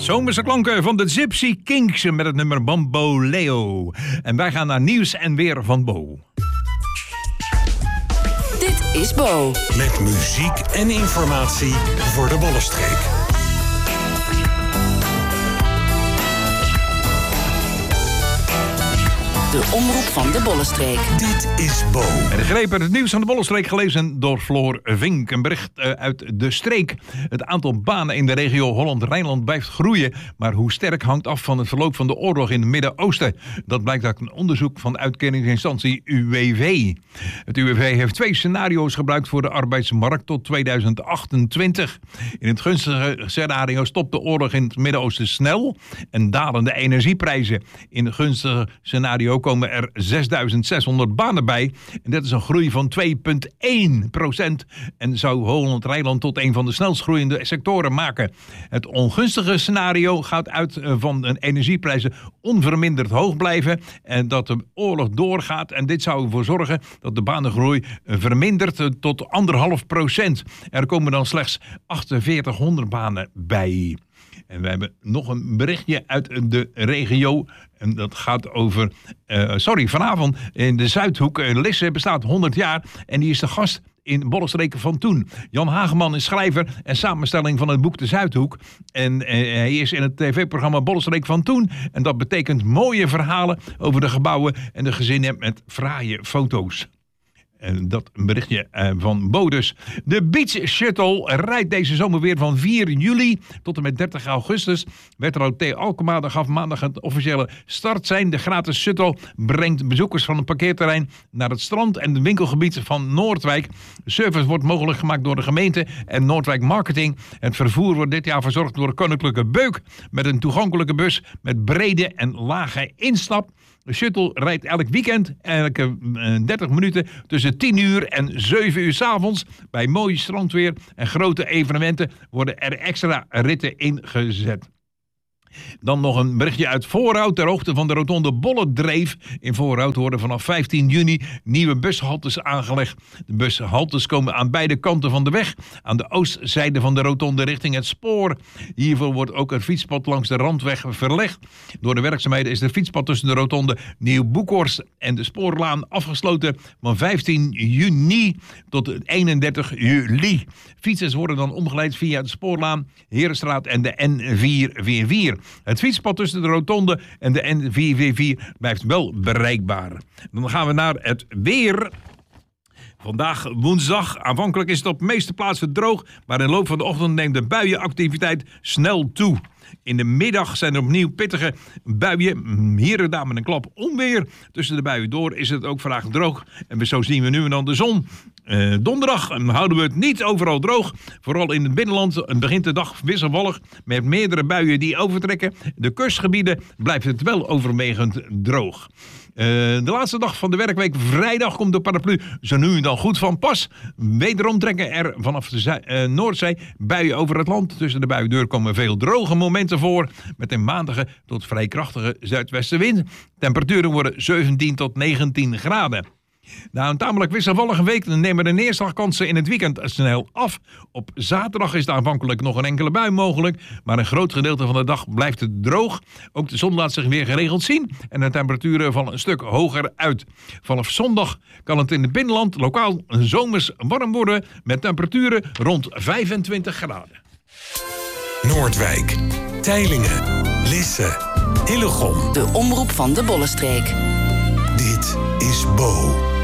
zomerse klanken van de Gypsy Kings met het nummer Bamboleo. En wij gaan naar nieuws en weer van Bo. Dit is Bo. Met muziek en informatie voor de Bollenstreek. De omroep van de Bollenstreek. Dit is Bo. En de greep uit het nieuws van de Bollenstreek gelezen door Floor Vink. Een bericht uit de streek. Het aantal banen in de regio Holland-Rijnland blijft groeien. Maar hoe sterk hangt af van het verloop van de oorlog in het Midden-Oosten. Dat blijkt uit een onderzoek van de uitkeringsinstantie UWV. Het UWV heeft 2 scenario's gebruikt voor de arbeidsmarkt tot 2028. In het gunstige scenario stopt de oorlog in het Midden-Oosten snel en dalen de energieprijzen. In het gunstige scenario komen er 6.600 banen bij. En dat is een groei van 2,1% en zou Holland-Rijnland tot een van de snelst groeiende sectoren maken. Het ongunstige scenario gaat uit van de energieprijzen onverminderd hoog blijven en dat de oorlog doorgaat. En dit zou ervoor zorgen dat de banengroei vermindert tot 1,5%. Er komen dan slechts 4800 banen bij. En we hebben nog een berichtje uit de regio. En dat gaat over... vanavond in de Zuidhoek. Lisse bestaat 100 jaar. En die is de gast in Bollenstreek van toen. Jan Hageman is schrijver en samenstelling van het boek De Zuidhoek. En hij is in het tv-programma Bollenstreek van toen. En dat betekent mooie verhalen over de gebouwen en de gezinnen met fraaie foto's. En dat een berichtje van Bodus. De Beach Shuttle rijdt deze zomer weer van 4 juli tot en met 30 augustus. Wethouder T. Alkema gaf maandag het officiële startsein. De gratis shuttle brengt bezoekers van het parkeerterrein naar het strand en het winkelgebied van Noordwijk. De service wordt mogelijk gemaakt door de gemeente en Noordwijk Marketing. Het vervoer wordt dit jaar verzorgd door de Koninklijke Beuk met een toegankelijke bus met brede en lage instap. De shuttle rijdt elk weekend, elke 30 minuten tussen 10 uur en 7 uur 's avonds. Bij mooi strandweer en grote evenementen worden er extra ritten ingezet. Dan nog een berichtje uit Voorhout. Ter hoogte van de rotonde Bollendreef in Voorhout worden vanaf 15 juni nieuwe bushaltes aangelegd. De bushaltes komen aan beide kanten van de weg. Aan de oostzijde van de rotonde richting het spoor. Hiervoor wordt ook het fietspad langs de randweg verlegd. Door de werkzaamheden is het fietspad tussen de rotonde Nieuw-Boekhorst en de spoorlaan afgesloten van 15 juni tot 31 juli. Fietsers worden dan omgeleid via de spoorlaan, Herenstraat en de N444. Het fietspad tussen de rotonde en de N444 blijft wel bereikbaar. Dan gaan we naar het weer. Vandaag woensdag. Aanvankelijk is het op de meeste plaatsen droog, maar in de loop van de ochtend neemt de buienactiviteit snel toe. In de middag zijn er opnieuw pittige buien. Hier en daar met een klap onweer. Tussen de buien door is het ook vandaag droog. En zo zien we nu en dan de zon. Donderdag houden we het niet overal droog. Vooral in het binnenland begint de dag wisselvallig met meerdere buien die overtrekken. De kustgebieden blijft het wel overwegend droog. De laatste dag van de werkweek, vrijdag, komt de paraplu zo nu en dan goed van pas. Wederom trekken er vanaf de Noordzee buien over het land. Tussen de buien door komen veel droge momenten voor. Met een matige tot vrij krachtige zuidwestenwind. Temperaturen worden 17 tot 19 graden. Na een tamelijk wisselvallige week nemen de neerslagkansen in het weekend snel af. Op zaterdag is er aanvankelijk nog een enkele bui mogelijk, maar een groot gedeelte van de dag blijft het droog. Ook de zon laat zich weer geregeld zien en de temperaturen vallen een stuk hoger uit. Vanaf zondag kan het in het binnenland lokaal zomers warm worden met temperaturen rond 25 graden. Noordwijk, Teylingen, Lisse, Hillegom. De omroep van de Bollenstreek. Dit is Bo.